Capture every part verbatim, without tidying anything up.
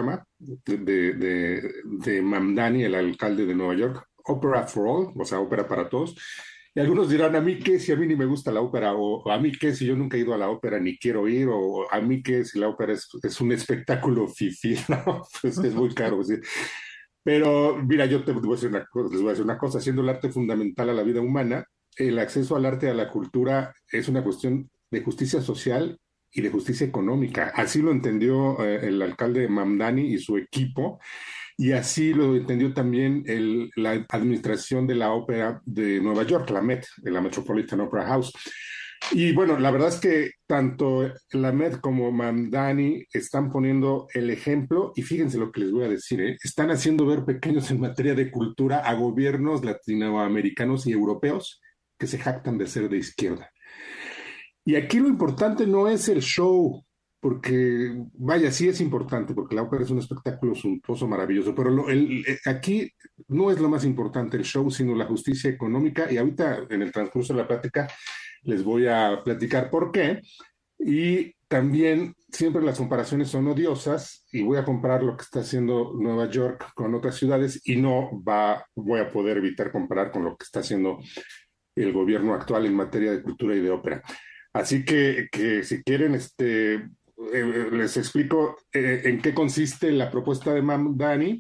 programa de, de, de, de Mamdani, el alcalde de Nueva York, Opera for All, o sea, ópera para todos. Y algunos dirán, a mí qué si a mí ni me gusta la ópera, o a mí qué si yo nunca he ido a la ópera ni quiero ir, o a mí qué si la ópera es, es un espectáculo fifí, ¿no? Pues es muy caro. ¿Sí? Pero mira, yo te voy a decir una, les voy a decir una cosa, siendo el arte fundamental a la vida humana, el acceso al arte y a la cultura es una cuestión de justicia social y de justicia económica. Así lo entendió eh, el alcalde Mamdani y su equipo, y así lo entendió también el, la administración de la ópera de Nueva York, la Met, de la Metropolitan Opera House. Y bueno, la verdad es que tanto la Met como Mamdani están poniendo el ejemplo, y fíjense lo que les voy a decir, ¿eh? Están haciendo ver pequeños en materia de cultura a gobiernos latinoamericanos y europeos que se jactan de ser de izquierda. Y aquí lo importante no es el show, porque vaya, sí es importante, porque la ópera es un espectáculo suntuoso, maravilloso, pero lo, el, el, aquí no es lo más importante el show, sino la justicia económica, y ahorita en el transcurso de la plática les voy a platicar por qué. Y también siempre las comparaciones son odiosas, y voy a comparar lo que está haciendo Nueva York con otras ciudades, y no va, voy a poder evitar comparar con lo que está haciendo el gobierno actual en materia de cultura y de ópera. Así que, que si quieren, este, eh, les explico eh, en qué consiste la propuesta de Mamdani.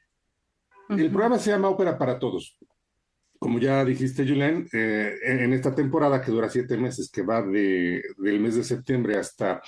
El Ujú. programa se llama Ópera para Todos. Como ya dijiste, Julián, eh, en esta temporada que dura siete meses, que va de, del mes de septiembre hasta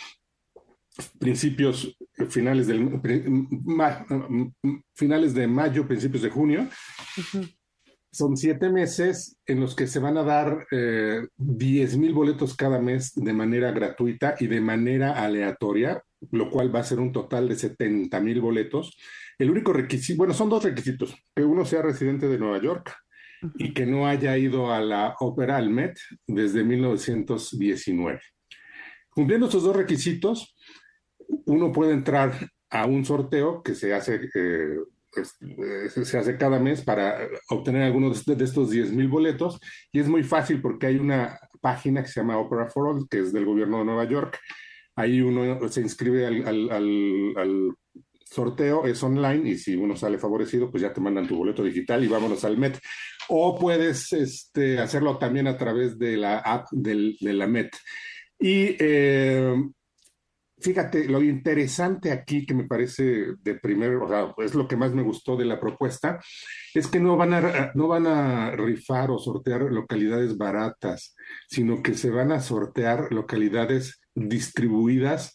principios, finales, del, ma, finales de mayo, principios de junio, Ujú. son siete meses en los que se van a dar eh, diez mil boletos cada mes de manera gratuita y de manera aleatoria, lo cual va a ser un total de setenta mil boletos. El único requisito, bueno, son dos requisitos: que uno sea residente de Nueva York y Ujú. que no haya ido a la ópera, al Met, desde mil novecientos diecinueve. Cumpliendo estos dos requisitos, uno puede entrar a un sorteo que se hace, eh, pues, eh, se hace cada mes para obtener algunos de estos diez mil boletos, y es muy fácil porque hay una página que se llama Opera for All, que es del gobierno de Nueva York. Ahí uno se inscribe al, al, al, al sorteo, es online, y si uno sale favorecido, pues ya te mandan tu boleto digital y vámonos al Met. O puedes este, hacerlo también a través de la app del, de la Met. Y eh, fíjate, lo interesante aquí que me parece de primer, o sea, es lo que más me gustó de la propuesta, es que no van a, no van a rifar o sortear localidades baratas, sino que se van a sortear localidades distribuidas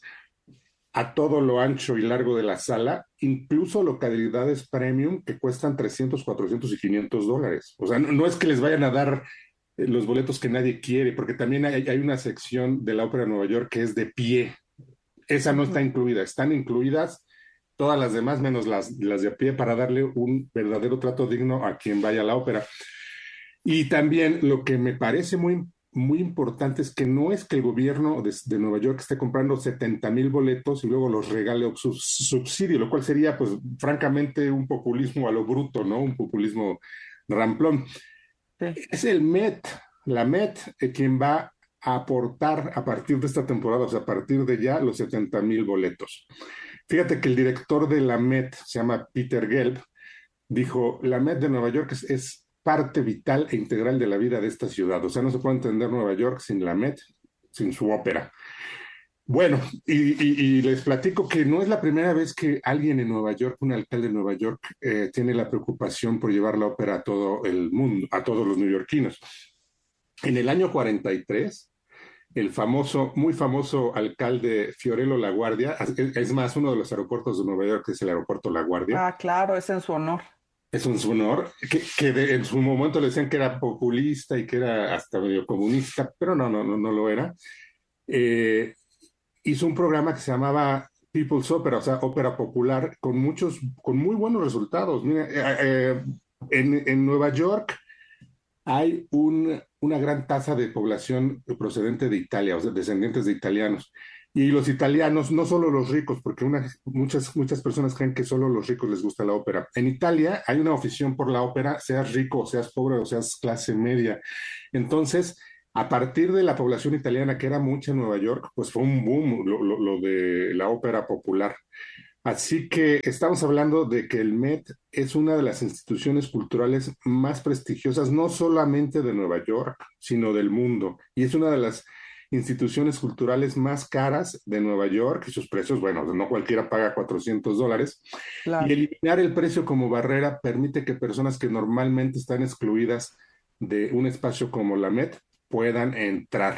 a todo lo ancho y largo de la sala, incluso localidades premium que cuestan trescientos, cuatrocientos y quinientos dólares. O sea, no, no es que les vayan a dar eh, los boletos que nadie quiere, porque también hay, hay una sección de la Ópera de Nueva York que es de pie. Esa no está Ujú. incluida, están incluidas todas las demás menos las, las de a pie, para darle un verdadero trato digno a quien vaya a la ópera. Y también lo que me parece muy, muy importante es que no es que el gobierno de, de Nueva York esté comprando setenta mil boletos y luego los regale o sub, subsidio, lo cual sería, pues, francamente, un populismo a lo bruto, ¿no? Un populismo ramplón. Sí. Es el Met, la Met, eh, quien va a aportar a partir de esta temporada, o sea, a partir de ya, los setenta mil boletos. Fíjate que el director de la Met, se llama Peter Gelb, dijo: la Met de Nueva York es, es parte vital e integral de la vida de esta ciudad. O sea, no se puede entender Nueva York sin la Met, sin su ópera. Bueno, y, y, y les platico que no es la primera vez que alguien en Nueva York, un alcalde de Nueva York, eh, tiene la preocupación por llevar la ópera a todo el mundo, a todos los neoyorquinos. En el año cuarenta y tres, el famoso, muy famoso alcalde Fiorello LaGuardia, es más, uno de los aeropuertos de Nueva York es el aeropuerto LaGuardia, Ah, claro, es en su honor. es un honor, que, que de, en su momento le decían que era populista y que era hasta medio comunista, pero no, no, no, no lo era. Eh, Hizo un programa que se llamaba People's Opera, o sea, ópera popular, con muchos, con muy buenos resultados. Mira, eh, eh, en, en Nueva York hay un, una gran tasa de población procedente de Italia, o sea, descendientes de italianos. Y los italianos, no solo los ricos, porque una, muchas, muchas personas creen que solo a los ricos les gusta la ópera. En Italia hay una afición por la ópera, seas rico, o seas pobre, o seas clase media. Entonces, a partir de la población italiana, que era mucha en Nueva York, pues fue un boom lo, lo, lo de la ópera popular. Así que estamos hablando de que el Met es una de las instituciones culturales más prestigiosas, no solamente de Nueva York, sino del mundo. Y es una de las instituciones culturales más caras de Nueva York y sus precios, bueno, no cualquiera paga cuatrocientos dólares. Y Claro. eliminar el precio como barrera permite que personas que normalmente están excluidas de un espacio como la Met puedan entrar.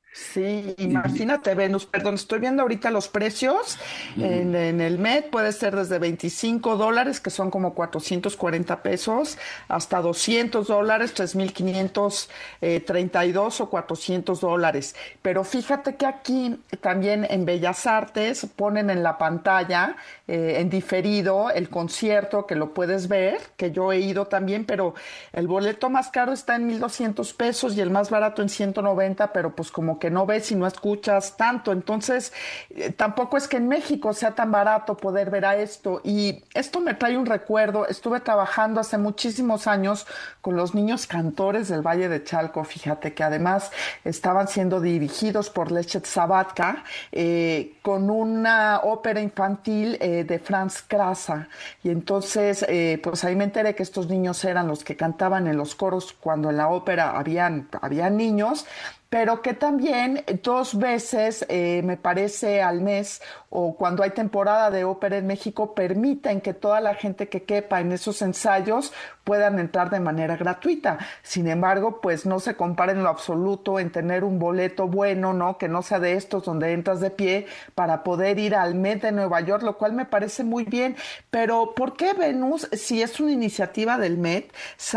Sí, Y, imagínate, Venus, perdón, estoy viendo ahorita los precios en, en el Met, puede ser desde veinticinco dólares, que son como cuatrocientos cuarenta pesos, hasta doscientos dólares, tres mil quinientos treinta y dos o cuatrocientos dólares. Pero fíjate que aquí también en Bellas Artes ponen en la pantalla, eh, en diferido, el concierto que lo puedes ver, que yo he ido también, pero el boleto más caro está en mil doscientos pesos y el más barato en ciento noventa, pero pues como que no ves y no escuchas tanto. Entonces, eh, tampoco es que en México sea tan barato poder ver a esto. Y esto me trae un recuerdo. Estuve trabajando hace muchísimos años con los niños cantores del Valle de Chalco, fíjate que además estaban siendo dirigidos por Lechet Sabatka, eh, con una ópera infantil eh, de Franz Krasa. Y entonces, eh, pues ahí me enteré que estos niños eran los que cantaban en los coros cuando en la ópera habían, habían niños, pero que también dos veces, eh, me parece, al mes o cuando hay temporada de ópera en México, permiten que toda la gente que quepa en esos ensayos puedan entrar de manera gratuita. Sin embargo, pues no se compara en lo absoluto en tener un boleto bueno, ¿no? Que no sea de estos donde entras de pie para poder ir al Met de Nueva York, lo cual me parece muy bien. Pero ¿por qué Venus, si es una iniciativa del Met,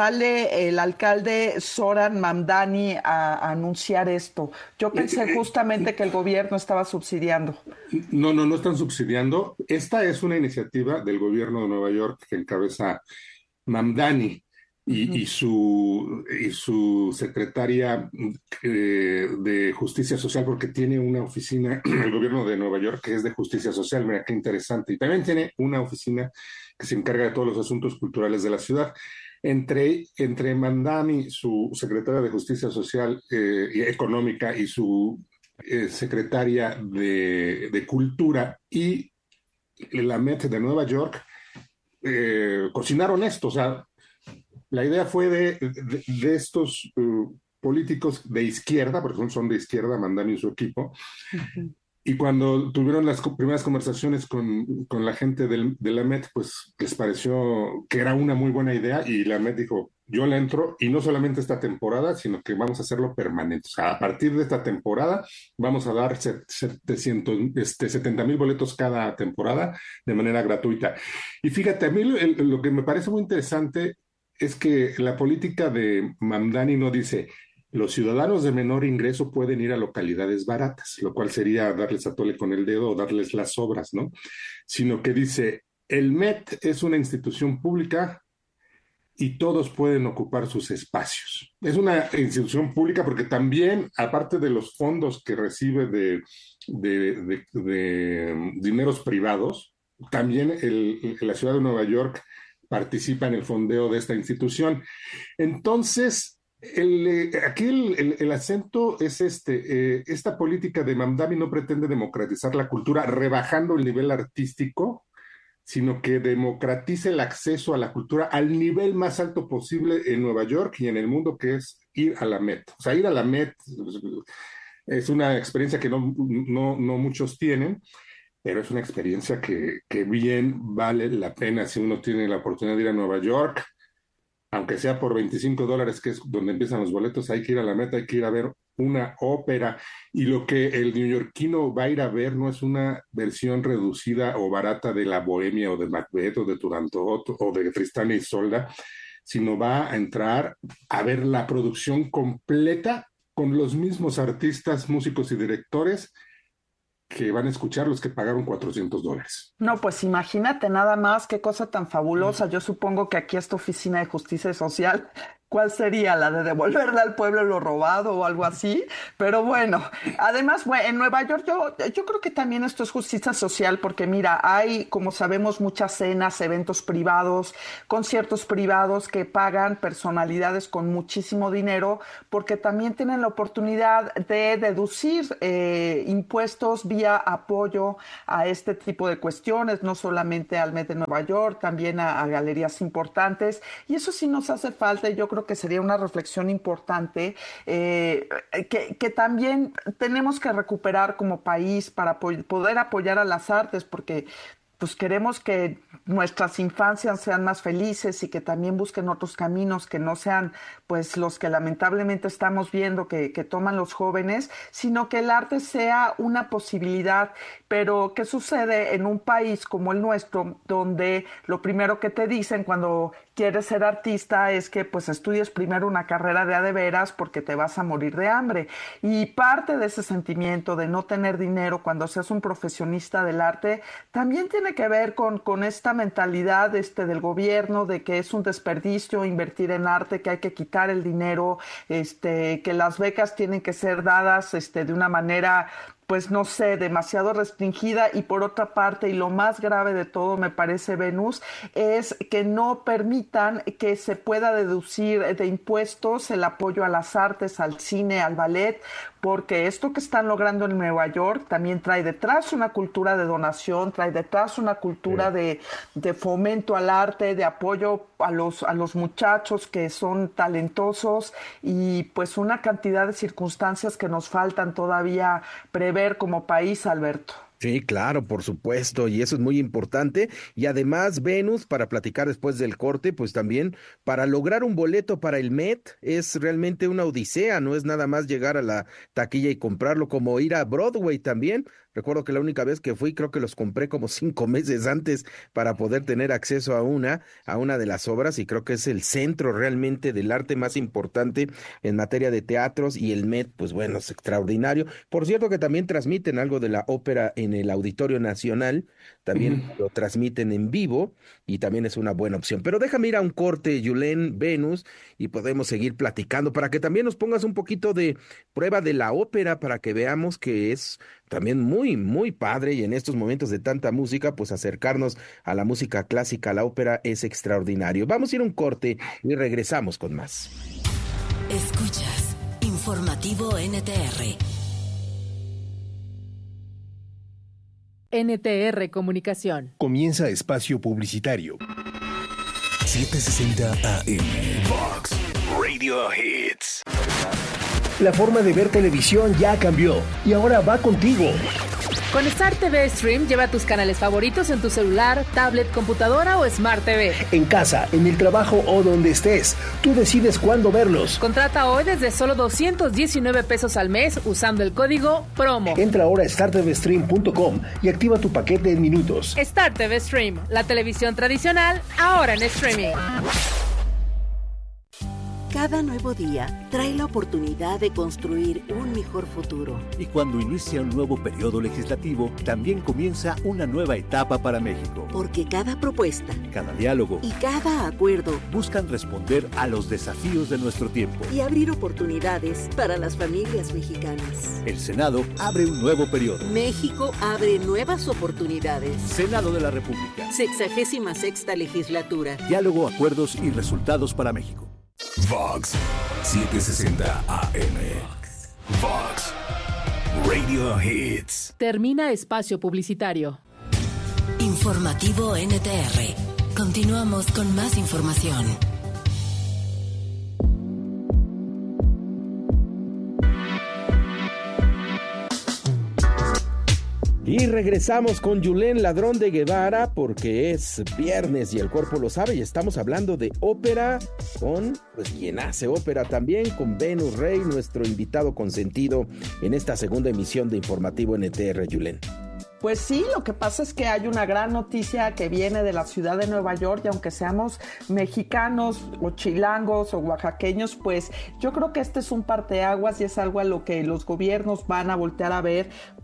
sale el alcalde Zoran Mamdani a, a anunciar esto? Yo pensé eh, justamente eh, que el gobierno estaba subsidiando. No, no, no están subsidiando. Esta es una iniciativa del gobierno de Nueva York que encabeza Mamdani y, y Ujú. su, y su secretaria eh, de Justicia Social, porque tiene una oficina, el gobierno de Nueva York, que es de Justicia Social. Mira, qué interesante. Y también tiene una oficina que se encarga de todos los asuntos culturales de la ciudad. Entre, entre Mandani, su secretaria de Justicia Social eh, y Económica, y su eh, secretaria de, de Cultura y la Met de Nueva York, eh, cocinaron esto. O sea, la idea fue de, de, de estos uh, políticos de izquierda, porque son, son de izquierda, Mandani y su equipo, Ujú. y cuando tuvieron las co- primeras conversaciones con, con la gente del, de la Met, pues les pareció que era una muy buena idea y la Met dijo, yo le entro y no solamente esta temporada, sino que vamos a hacerlo permanente. O sea, a partir de esta temporada vamos a dar setecientos, este, setenta mil boletos cada temporada de manera gratuita. Y fíjate, a mí lo, el- lo que me parece muy interesante es que la política de Mamdani no dice, los ciudadanos de menor ingreso pueden ir a localidades baratas, lo cual sería darles a tole con el dedo o darles las obras, ¿no? Sino que dice, el Met es una institución pública y todos pueden ocupar sus espacios. Es una institución pública porque también, aparte de los fondos que recibe de, de, de, de dineros privados, también el, la ciudad de Nueva York participa en el fondeo de esta institución. Entonces, el, eh, aquí el, el, el, acento es este, eh, esta política de Mamdani no pretende democratizar la cultura rebajando el nivel artístico, sino que democratice el acceso a la cultura al nivel más alto posible en Nueva York y en el mundo, que es ir a la Met. O sea, ir a la Met es una experiencia que no, no, no muchos tienen, pero es una experiencia que, que bien vale la pena si uno tiene la oportunidad de ir a Nueva York, aunque sea por veinticinco dólares, que es donde empiezan los boletos. Hay que ir a la Meta, hay que ir a ver una ópera. Y lo que el neoyorquino va a ir a ver no es una versión reducida o barata de La Bohemia o de Macbeth o de Turandot o de Tristán y Isolda, sino va a entrar a ver la producción completa con los mismos artistas, músicos y directores que van a escuchar los que pagaron cuatrocientos dólares. No, pues imagínate nada más qué cosa tan fabulosa. Yo supongo que aquí esta oficina de justicia social ¿Cuál sería? ¿La de devolverle al pueblo lo robado o algo así? Pero bueno, además, bueno, en Nueva York yo, yo creo que también esto es justicia social porque mira, hay, como sabemos, muchas cenas, eventos privados, conciertos privados que pagan personalidades con muchísimo dinero porque también tienen la oportunidad de deducir eh, impuestos vía apoyo a este tipo de cuestiones, no solamente al Met de Nueva York, también a, a galerías importantes, y eso sí nos hace falta y yo creo que sería una reflexión importante eh, que, que también tenemos que recuperar como país para apoy- poder apoyar a las artes, porque pues queremos que nuestras infancias sean más felices y que también busquen otros caminos que no sean pues los que lamentablemente estamos viendo que, que toman los jóvenes, sino que el arte sea una posibilidad. Pero ¿qué sucede en un país como el nuestro, donde lo primero que te dicen cuando quieres ser artista es que pues estudies primero una carrera de a de veras porque te vas a morir de hambre? Y parte de ese sentimiento de no tener dinero cuando seas un profesionista del arte también tiene que ver con, con esta mentalidad este, del gobierno de que es un desperdicio invertir en arte, que hay que quitar el dinero, este, que las becas tienen que ser dadas este, de una manera pues no sé, demasiado restringida. Y por otra parte, y lo más grave de todo me parece, Venus, es que no permitan que se pueda deducir de impuestos el apoyo a las artes, al cine, al ballet, porque esto que están logrando en Nueva York también trae detrás una cultura de donación, trae detrás una cultura sí. de, de fomento al arte, de apoyo a los, a los muchachos que son talentosos, y pues una cantidad de circunstancias que nos faltan todavía prever como país, Alberto. Sí, claro, por supuesto, y eso es muy importante. Y además, Venus, para platicar después del corte, pues también para lograr un boleto para el Met es realmente una odisea, no es nada más llegar a la taquilla y comprarlo, como ir a Broadway también. Recuerdo que la única vez que fui, creo que los compré como cinco meses antes para poder tener acceso a una, a una de las obras, y creo que es el centro realmente del arte más importante en materia de teatros, y el Met, pues bueno, es extraordinario. Por cierto que también transmiten algo de la ópera en el Auditorio Nacional, también uh-huh. lo transmiten en vivo, y también es una buena opción. Pero déjame ir a un corte, Yulén, Venus, y podemos seguir platicando para que también nos pongas un poquito de prueba de la ópera, para que veamos que es también muy, muy padre, y en estos momentos de tanta música, pues acercarnos a la música clásica, a la ópera, es extraordinario. Vamos a ir a un corte y regresamos con más. Escuchas Informativo N T R. N T R Comunicación. Comienza espacio publicitario. setecientos sesenta A M. Fox Radio Hits. La forma de ver televisión ya cambió y ahora va contigo. Con Star T V Stream lleva tus canales favoritos en tu celular, tablet, computadora o Smart T V. En casa, en el trabajo o donde estés, tú decides cuándo verlos. Contrata hoy desde solo doscientos diecinueve pesos al mes usando el código PROMO. Entra ahora a star t v stream punto com y activa tu paquete en minutos. Star T V Stream, la televisión tradicional, ahora en streaming. Cada nuevo día trae la oportunidad de construir un mejor futuro. Y cuando inicia un nuevo periodo legislativo, también comienza una nueva etapa para México. Porque cada propuesta, cada diálogo y cada acuerdo buscan responder a los desafíos de nuestro tiempo y abrir oportunidades para las familias mexicanas. El Senado abre un nuevo periodo. México abre nuevas oportunidades. Senado de la República. Sexagésima sexta legislatura. Diálogo, acuerdos y resultados para México. Fox setecientos sesenta A M. Fox Radio Hits. Termina espacio publicitario. Informativo N T R. Continuamos con más información. Y regresamos con Yulén Ladrón de Guevara, porque es viernes y el cuerpo lo sabe, y estamos hablando de ópera con, pues, quien hace ópera también, con Venus Rey, nuestro invitado consentido en esta segunda emisión de Informativo N T R, Yulén. Pues sí, lo que pasa es que hay una gran noticia que viene de la ciudad de Nueva York, y aunque seamos mexicanos o chilangos o oaxaqueños, pues yo creo que este es un parteaguas y es algo a lo que los gobiernos van a voltear a ver,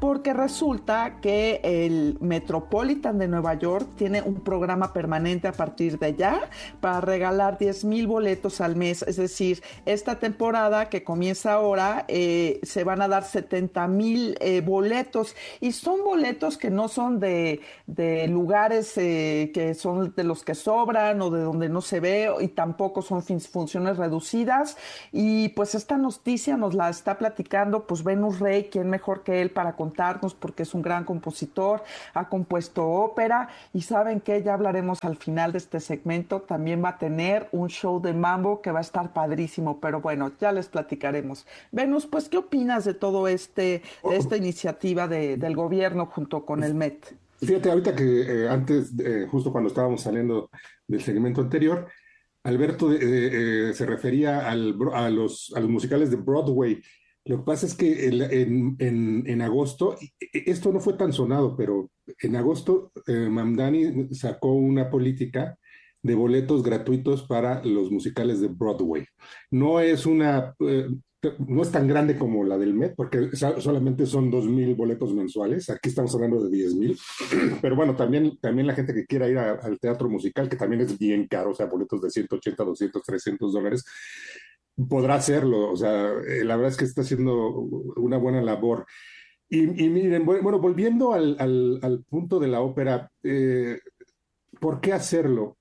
porque resulta que el Metropolitan de Nueva York tiene un programa permanente a partir de ya para regalar diez mil boletos al mes. Es decir, esta temporada que comienza ahora eh, se van a dar setenta mil eh, boletos, y son boletos que no son de, de lugares eh, que son de los que sobran o de donde no se ve, y tampoco son funciones reducidas. Y pues esta noticia nos la está platicando pues Venus Rey, quien mejor que él para contarnos, porque es un gran compositor, ha compuesto ópera, y saben que ya hablaremos al final de este segmento, también va a tener un show de mambo que va a estar padrísimo, pero bueno, ya les platicaremos. Venus, pues, ¿qué opinas de todo este, de esta iniciativa de, del gobierno junto con el Met? Fíjate, ahorita que eh, antes, eh, justo cuando estábamos saliendo del segmento anterior, Alberto eh, eh, se refería al, a, los, a los musicales de Broadway. Lo que pasa es que el, en, en, en agosto, esto no fue tan sonado, pero en agosto eh, Mamdani sacó una política de boletos gratuitos para los musicales de Broadway. No es una, eh, no es tan grande como la del Met, porque solamente son dos mil boletos mensuales. Aquí estamos hablando de diez mil. Pero bueno, también, también la gente que quiera ir a, al teatro musical, que también es bien caro, o sea, boletos de ciento ochenta, doscientos, trescientos dólares, podrá hacerlo. O sea, eh, la verdad es que está haciendo una buena labor. Y, y miren, bueno, volviendo al, al, al punto de la ópera, eh, ¿por qué hacerlo?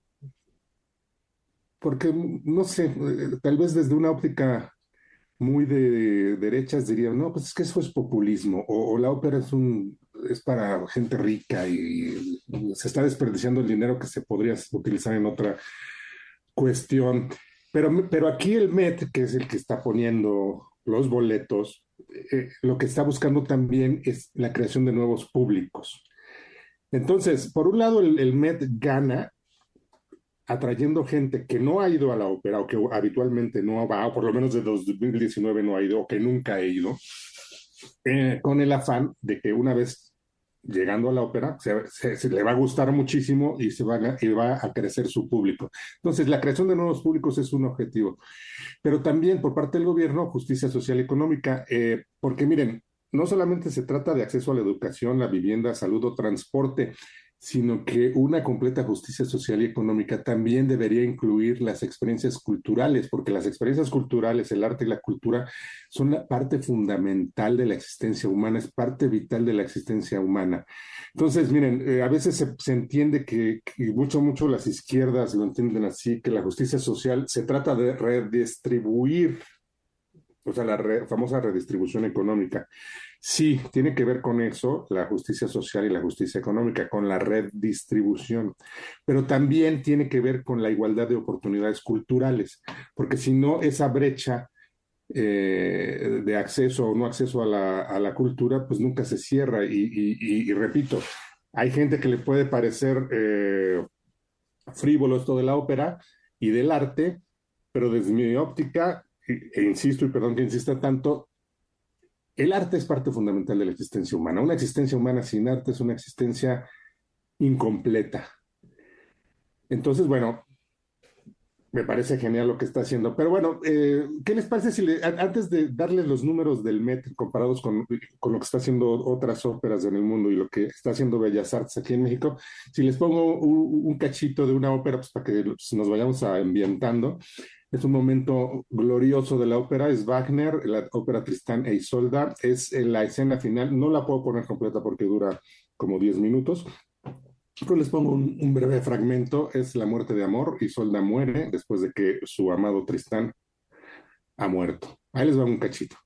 Porque, no sé, eh, tal vez desde una óptica muy de derechas dirían, no, pues es que eso es populismo, o, o la ópera es un es para gente rica y, y se está desperdiciando el dinero que se podría utilizar en otra cuestión. Pero, pero aquí el Met, que es el que está poniendo los boletos, eh, lo que está buscando también es la creación de nuevos públicos. Entonces, por un lado, el, el Met gana atrayendo gente que no ha ido a la ópera o que habitualmente no va, o por lo menos de dos mil diecinueve no ha ido, o que nunca ha ido, eh, con el afán de que una vez llegando a la ópera, se, se, se le va a gustar muchísimo y, se va a, y va a crecer su público. Entonces, la creación de nuevos públicos es un objetivo. Pero también por parte del gobierno, justicia social y económica, eh, porque miren, no solamente se trata de acceso a la educación, la vivienda, salud o transporte, sino que una completa justicia social y económica también debería incluir las experiencias culturales, porque las experiencias culturales, el arte y la cultura, son la parte fundamental de la existencia humana, es parte vital de la existencia humana. Entonces, miren, eh, a veces se, se entiende que, que mucho, mucho las izquierdas lo entienden así, que la justicia social se trata de redistribuir, o sea, la re, famosa redistribución económica. Sí, tiene que ver con eso, la justicia social y la justicia económica, con la redistribución, pero también tiene que ver con la igualdad de oportunidades culturales, porque si no, esa brecha eh, de acceso o no acceso a la, a la cultura, pues nunca se cierra. Y, y, y, y repito, hay gente que le puede parecer eh, frívolo esto de la ópera y del arte, pero desde mi óptica, e insisto, y perdón que insista tanto, el arte es parte fundamental de la existencia humana. Una existencia humana sin arte es una existencia incompleta. Entonces, bueno, me parece genial lo que está haciendo. Pero bueno, eh, ¿qué les parece si le, antes de darles los números del Met comparados con, con lo que está haciendo otras óperas en el mundo y lo que está haciendo Bellas Artes aquí en México, si les pongo un, un cachito de una ópera, pues para que nos vayamos ambientando? Es un momento glorioso de la ópera, es Wagner, la ópera Tristán e Isolda, es la escena final, no la puedo poner completa porque dura como diez minutos, pero les pongo un, un breve fragmento, es la muerte de amor, Isolda muere después de que su amado Tristán ha muerto. Ahí les va un cachito.